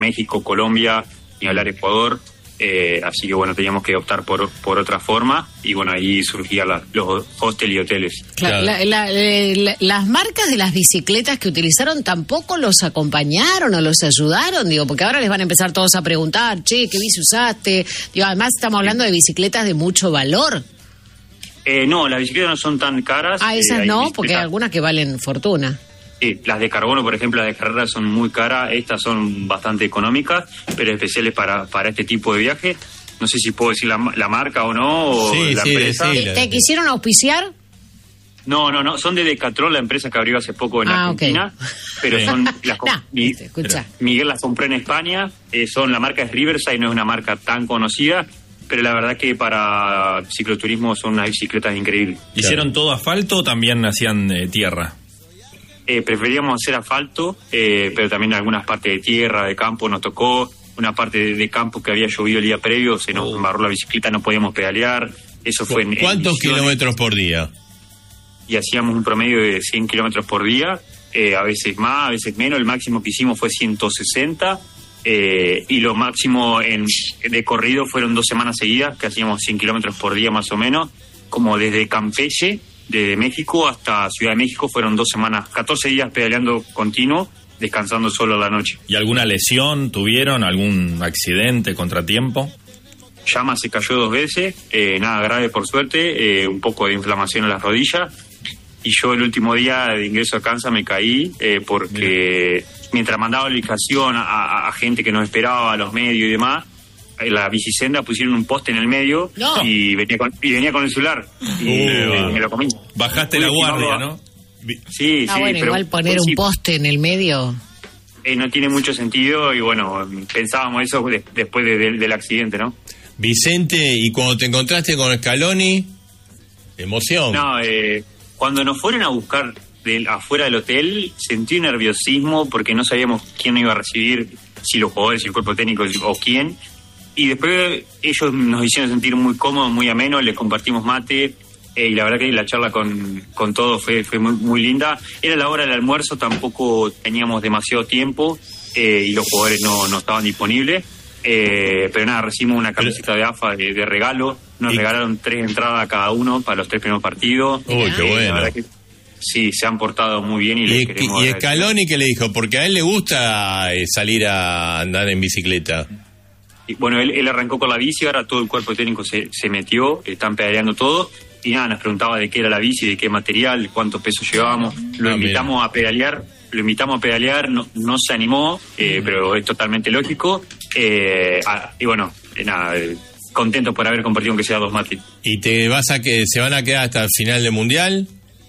México, Colombia, ni hablar Ecuador. Así que bueno, teníamos que optar por otra forma y bueno, ahí surgían los hostels y hoteles. Claro. Las marcas de las bicicletas que utilizaron tampoco los acompañaron o los ayudaron, digo, porque ahora les van a empezar todos a preguntar, che, ¿qué bici usaste? Digo, además estamos hablando de bicicletas de mucho valor. No, las bicicletas no son tan caras. Esas no, porque hay algunas que valen fortuna. Sí, las de carbono, por ejemplo, las de carrera son muy caras, estas son bastante económicas, pero especiales para este tipo de viaje. No sé si puedo decir la marca o no, o la empresa. ¿Te quisieron auspiciar? No, son de Decathlon, la empresa que abrió hace poco en Argentina, okay. Pero son Miguel las compró en España, la marca es Riverside, no es una marca tan conocida, pero la verdad que para cicloturismo son unas bicicletas increíbles. ¿Hicieron todo asfalto o también hacían tierra? Preferíamos hacer asfalto, pero también algunas partes de tierra, de campo. Nos tocó una parte de campo que había llovido el día previo, se nos embarró la bicicleta, no podíamos pedalear. Eso fue en ¿Cuántos kilómetros por día? Y hacíamos un promedio de 100 kilómetros por día, a veces más, a veces menos. El máximo que hicimos fue 160, y lo máximo de corrido fueron 2 semanas seguidas, que hacíamos 100 kilómetros por día más o menos, como desde Campeche, de México hasta Ciudad de México, fueron 2 semanas, 14 días pedaleando continuo, descansando solo a la noche. ¿Y alguna lesión tuvieron? ¿Algún accidente, contratiempo? Llama se cayó 2 veces, nada grave por suerte, un poco de inflamación en las rodillas, y yo el último día de ingreso a Kansas me caí porque mientras mandaba la ubicación a gente que nos esperaba, a los medios y demás, la bicisenda pusieron un poste en el medio y venía con el celular y me lo comí. Bajaste la guardia, ¿no? Sí, bueno, pero igual poner un poste en el medio no tiene mucho sentido, y bueno, pensábamos eso después del accidente, ¿no? Vicente, ¿y cuando te encontraste con Scaloni? ¿Emoción? No, cuando nos fueron a buscar afuera del hotel, sentí un nerviosismo porque no sabíamos quién nos iba a recibir, si los jugadores, si el cuerpo técnico o quién. Y después ellos nos hicieron sentir muy cómodos, muy amenos, les compartimos mate, y la verdad que la charla con todos fue muy, muy linda. Era la hora del almuerzo, tampoco teníamos demasiado tiempo, y los jugadores no estaban disponibles, pero nada, recibimos una camiseta de AFA de regalo, nos regalaron 3 entradas a cada uno para los 3 primeros partidos. Uy, qué bueno. La verdad que sí, se han portado muy bien y les queremos ¿Y Scaloni qué le dijo? Porque a él le gusta salir a andar en bicicleta. Bueno, él arrancó con la bici, ahora todo el cuerpo técnico se metió, están pedaleando todo, y nada, nos preguntaba de qué era la bici, de qué material, cuánto peso llevábamos. Lo invitamos a pedalear, no se animó, pero es totalmente lógico, y bueno, nada, contento por haber compartido aunque sea 2 mates. ¿Y se van a quedar hasta el final del Mundial?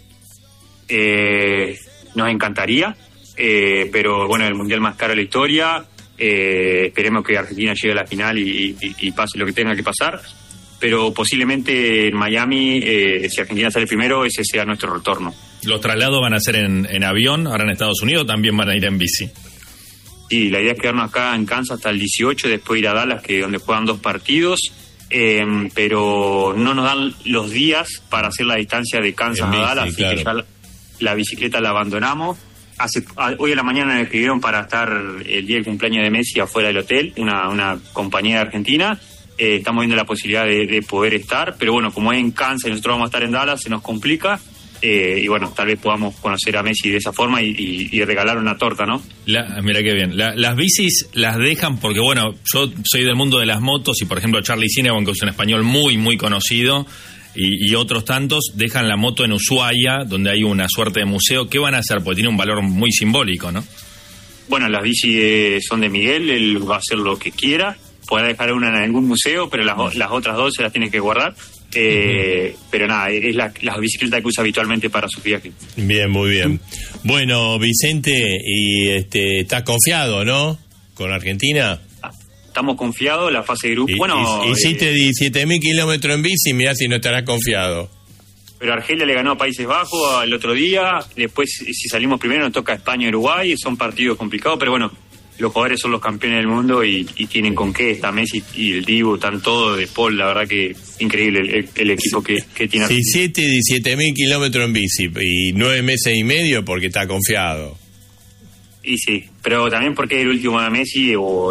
Nos encantaría, pero bueno, el Mundial más caro de la historia. Esperemos que Argentina llegue a la final y pase lo que tenga que pasar, pero posiblemente en Miami, si Argentina sale primero, ese sea nuestro retorno. ¿Los traslados van a ser en avión ahora en Estados Unidos o también van a ir en bici? Sí, la idea es quedarnos acá en Kansas hasta el 18, después ir a Dallas, donde juegan 2 partidos, pero no nos dan los días para hacer la distancia de Kansas a Dallas, claro. Así que ya la bicicleta la abandonamos. Hoy a la mañana me escribieron para estar el día del cumpleaños de Messi afuera del hotel, una compañía de Argentina. Estamos viendo la posibilidad de poder estar, pero bueno, como es en Kansas y nosotros vamos a estar en Dallas, se nos complica. Y bueno, tal vez podamos conocer a Messi de esa forma y regalar una torta, ¿no? Mira qué bien. Las bicis las dejan porque, bueno, yo soy del mundo de las motos y, por ejemplo, Charlie Cinnabon, que es un español muy, muy conocido, y otros tantos dejan la moto en Ushuaia, donde hay una suerte de museo. ¿Qué van a hacer? Porque tiene un valor muy simbólico, ¿no? Bueno, las bicis son de Miguel, él va a hacer lo que quiera. Podrá dejar una en algún museo, pero las otras 2 se las tiene que guardar. Pero nada, es la bicicleta que usa habitualmente para sus viajes. Bien, muy bien. Bueno, Vicente, y estás confiado, ¿no? Con Argentina. Estamos confiados, la fase de grupo. Hiciste 17.000 kilómetros en bici, mirá si no estarás confiado. Pero Argelia le ganó a Países Bajos el otro día. Después, si salimos primero, nos toca España y Uruguay. Son partidos complicados, pero bueno, los jugadores son los campeones del mundo y tienen con qué. Está Messi y el Dibu, están todos de Paul. La verdad que increíble el equipo que tiene. Si hiciste 17.000 kilómetros en bici y 9 meses y medio porque está confiado. Y sí, pero también porque es el último de Messi o